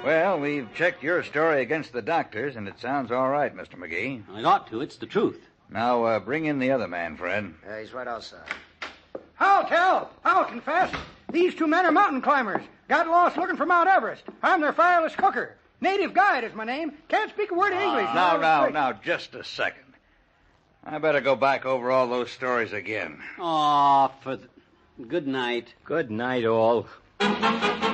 Well, we've checked your story against the doctor's, and it sounds all right, Mr. McGee. It ought to. It's the truth. Now, bring in the other man, Fred. He's right outside. I'll tell. I'll confess. These two men are mountain climbers. Got lost looking for Mount Everest. I'm their fireless cooker. Native Guide is my name. Can't speak a word of English. Now, just a second. I better go back over all those stories again. Oh, good night. Good night, all.